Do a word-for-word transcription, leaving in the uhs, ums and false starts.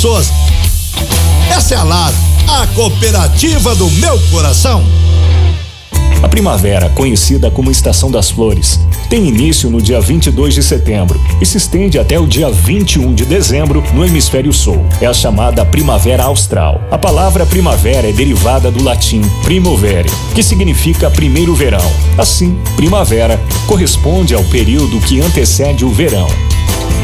pessoas. Essa é a Lar, a cooperativa do meu coração. A primavera, conhecida como Estação das Flores, tem início no dia vinte e dois de setembro e se estende até o dia vinte e um de dezembro no hemisfério sul. É a chamada Primavera Austral. A palavra primavera é derivada do latim primovere, que significa primeiro verão. Assim, primavera corresponde ao período que antecede o verão.